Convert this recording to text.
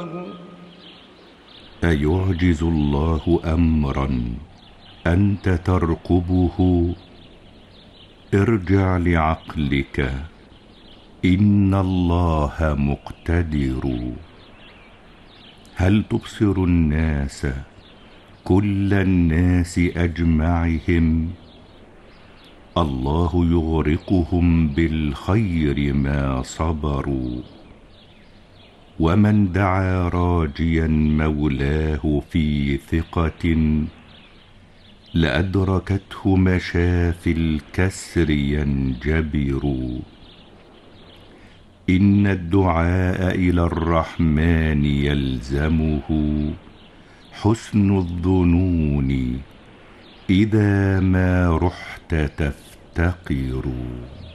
الله. أيعجز الله أمرا أنت ترقبه؟ ارجع لعقلك، إن الله مقتدر. هل تبصر الناس كل الناس أجمعهم؟ الله يغرقهم بالخير ما صبروا. ومن دعا راجيا مولاه في ثقة، لأدركته مشافي الكسر ينجبر. إن الدعاء إلى الرحمن يلزمه حسن الظنون إذا ما رحت تفتقر.